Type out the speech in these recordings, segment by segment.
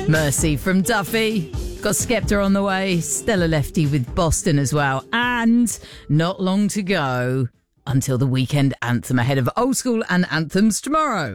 Mercy from Duffy. Got Skepta on the way. Stella Lefty with Boston as well. And not long to go until the weekend anthem ahead of Old School and Anthems tomorrow.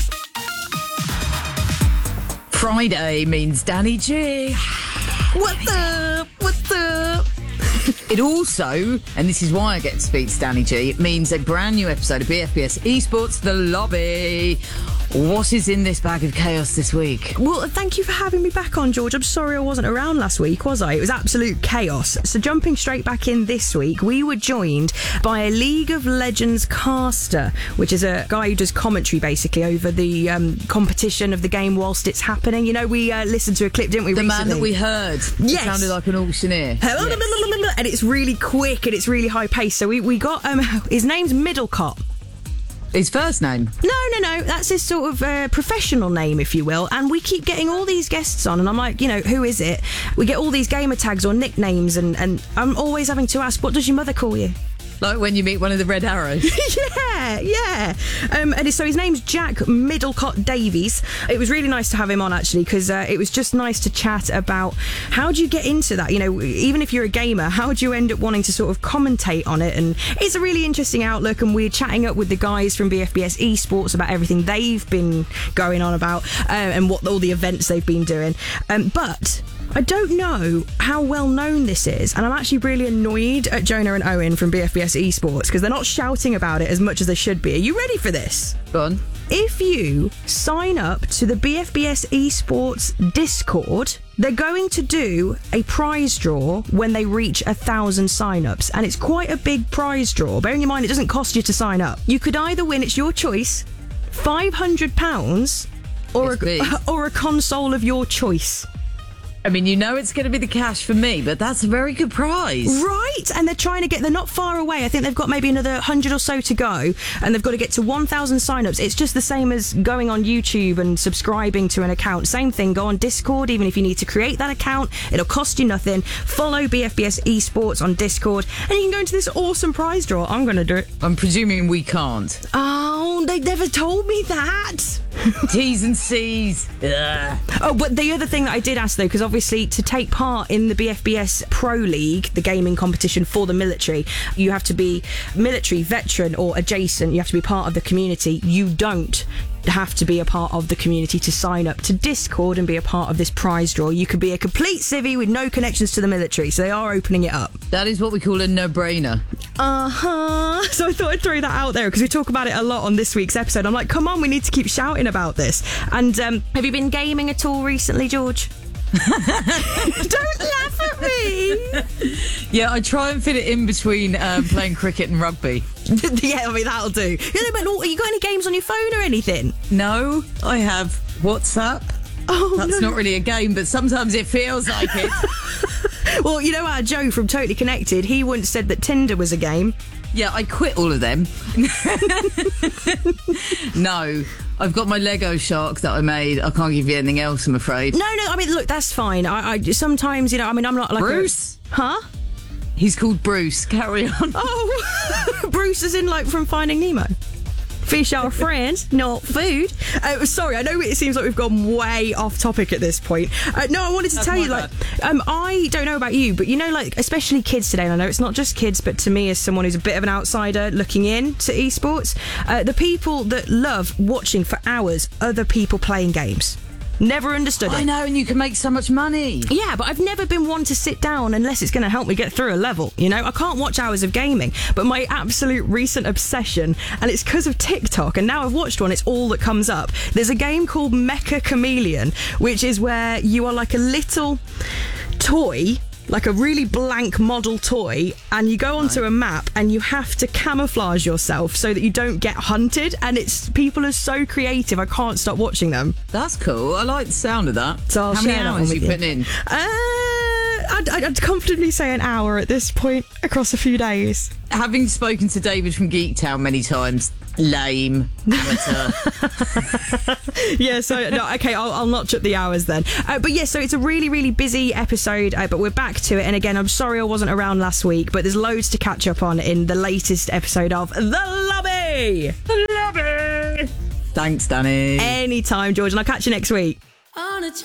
Friday means Danny G. What's up? What's up? It also, and this is why I get to speak to Danny G, it means a brand new episode of BFBS Esports The Lobby. What is in this bag of chaos this week? Well, thank you for having me back on, George. I'm sorry I wasn't around last week, was I? It was absolute chaos. So jumping straight back in this week, we were joined by a League of Legends caster, which is a guy who does commentary basically over the competition of the game whilst it's happening. You know, we listened to a clip, didn't we, the recently? Man that we heard. Yes. It sounded like an auctioneer. Yes. And it's really quick and it's really high paced. So we got, his name's Middlecop. His first name? No. That's his sort of professional name, if you will. And we keep getting all these guests on, and I'm like, who is it? We get all these gamer tags or nicknames, and I'm always having to ask, what does your mother call you? Like when you meet one of the Red Arrows. yeah. And so his name's Jack Middlecott Davies. It was really nice to have him on, actually, because it was just nice to chat about how do you get into that? Even if you're a gamer, how do you end up wanting to sort of commentate on it? And it's a really interesting outlook, and we're chatting up with the guys from BFBS Esports about everything they've been going on about and what all the events they've been doing. But I don't know how well known this is, and I'm actually really annoyed at Jonah and Owen from BFBS Esports because they're not shouting about it as much as they should be. Are you ready for this? Go on. If you sign up to the BFBS Esports Discord, they're going to do a prize draw when they reach 1,000 sign-ups, and it's quite a big prize draw. Bearing in mind, it doesn't cost you to sign up. You could either win, it's your choice, £500 or a console of your choice. I mean, it's going to be the cash for me, but that's a very good prize. Right, and they're not far away. I think they've got maybe another 100 or so to go, and they've got to get to 1,000 sign-ups. It's just the same as going on YouTube and subscribing to an account. Same thing, go on Discord, even if you need to create that account. It'll cost you nothing. Follow BFBS Esports on Discord, and you can go into this awesome prize draw. I'm going to do it. I'm presuming we can't. Oh, they never told me that. T's and C's. Ugh. Oh, but the other thing that I did ask, though, because obviously to take part in the BFBS Pro League, the gaming competition for the military, you have to be military, veteran or adjacent. You have to be part of the community. You don't have to be a part of the community to sign up to Discord and be a part of this prize draw. You could be a complete civvy with no connections to the military, so they are opening it up. That is what we call a no-brainer. So I thought I'd throw that out there because we talk about it a lot on this week's episode. I'm like, come on, we need to keep shouting about this. And have you been gaming at all recently, George? Don't laugh at me. Yeah, I try and fit it in between playing cricket and rugby. Yeah, I mean, that'll do. But you got any games on your phone or anything? No, I have WhatsApp. Oh, That's not really a game, but sometimes it feels like it. Well, our Joe from Totally Connected, he once said that Tinder was a game. Yeah, I quit all of them. No, I've got my Lego shark that I made. I can't give you anything else, I'm afraid. No, I mean, look, that's fine. I sometimes, I'm not like Bruce? Huh? He's called Bruce. Carry on. Oh, Bruce is in, from Finding Nemo. Fish are friends, not food. Sorry, I know it seems like we've gone way off topic at this point. No, I wanted to tell you, I don't know about you, but especially kids today, and I know it's not just kids, but to me as someone who's a bit of an outsider looking in to esports, the people that love watching for hours other people playing games. Never understood it. I know, and you can make so much money. Yeah, but I've never been one to sit down unless it's going to help me get through a level, I can't watch hours of gaming, but my absolute recent obsession, and it's because of TikTok, and now I've watched one, it's all that comes up. There's a game called Mecha Chameleon, which is where you are like a little toy, like a really blank model toy, and you go onto a map and you have to camouflage yourself so that you don't get hunted, and people are so creative, I can't stop watching them. That's cool. I like the sound of that. So I'll How many share that hours one are you with putting in? I'd comfortably say an hour at this point across a few days. Having spoken to David from Geektown many times, lame, amateur. Yeah, so no, okay, I'll notch up the hours then. But yeah, so it's a really, really busy episode, but we're back to it. And again, I'm sorry I wasn't around last week, but there's loads to catch up on in the latest episode of The Lobby. The Lobby. Thanks, Danny. Anytime, George, and I'll catch you next week.